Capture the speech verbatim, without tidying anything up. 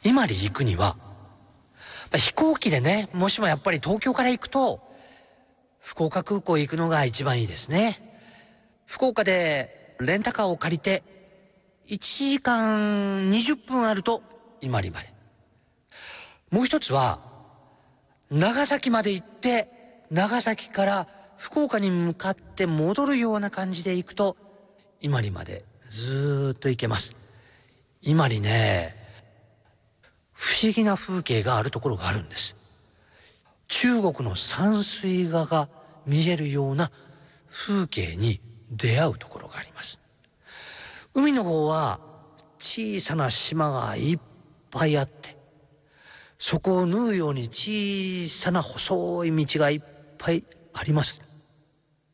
伊万里行くには、飛行機でね、もしもやっぱり東京から行くと、福岡空港行くのが一番いいですね。福岡でレンタカーを借りて、いちじかんにじゅっぷんあると伊万里まで。もう一つは、長崎まで行って、長崎から福岡に向かって戻るような感じで行くと、伊万里までずーっと行けます。伊万里ね、不思議な風景があるところがあるんです。中国の山水画が見えるような風景に出会うところがあります。海の方は小さな島がいっぱいあって、そこを縫うように小さな細い道がいっぱいあります。